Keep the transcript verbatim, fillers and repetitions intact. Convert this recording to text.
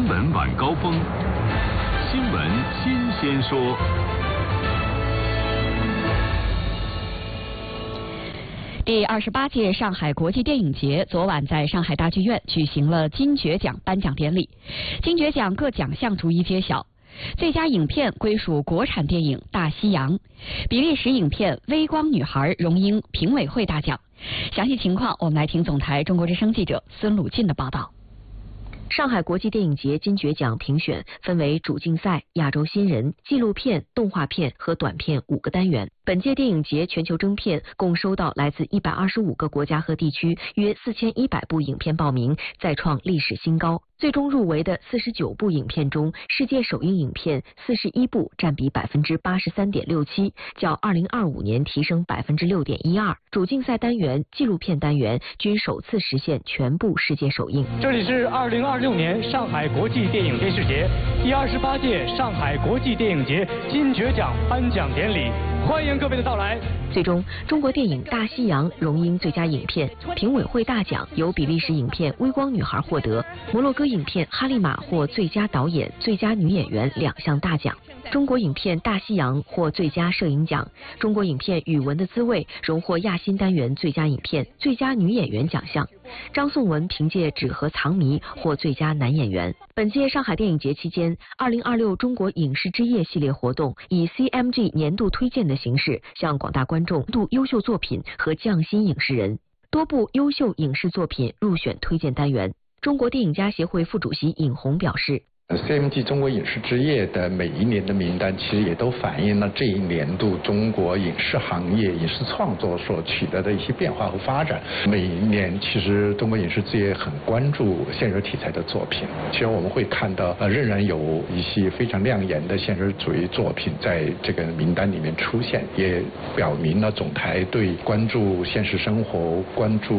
闻晚高峰，新闻新鲜说。 第二十八届上海国际电影节昨晚在上海大剧院举行了金爵奖颁奖典礼，金爵奖各奖项逐一揭晓。最佳影片归属国产电影《大西洋》，比利时影片《微光女孩》荣膺评委会大奖。详细情况，我们来听总台中国之声记者孙鲁进的报道。 上海国际电影节金爵奖评选分为主竞赛、亚洲新人、纪录片、动画片和短片五个单元。本届电影节全球征片共收到来自一百二十五个国家和地区约四千一百部影片报名，再创历史新高。最终入围的四十九部影片中，世界首映影片四十一部，占比百分之八十三点六七，较二零二五年提升百分之六点一二。主竞赛单元、纪录片单元均首次实现全部世界首映。 这里是二零二六年上海国际电影电视节第二十八届上海国际电影节金爵奖颁奖典礼，欢迎各位的到来。 最终，中国电影《大西洋》荣膺最佳影片，评委会大奖由比利时影片《微光女孩》获得，摩洛哥影片《哈利玛》获最佳导演、最佳女演员两项大奖。中国影片《大西洋》获最佳摄影奖，中国影片《语文的滋味》荣获亚新单元最佳影片、最佳女演员奖项。张颂文凭借《纸盒藏谜》获最佳男演员。本届上海电影节期间，二零二六中国影视之夜系列活动以 C M G 年度推荐的形式，向广大观众度优秀作品和匠心影视人，多部优秀影视作品入选推荐单元。中国电影家协会副主席尹红表示。 C M G 中国影视之夜的每一年的名单，其实也都反映了这一年度中国影视行业、影视创作所取得的一些变化和发展。每一年，其实中国影视之夜很关注现实题材的作品。其实我们会看到，呃，仍然有一些非常亮眼的现实主义作品在这个名单里面出现，也表明了总台对关注现实生活、关注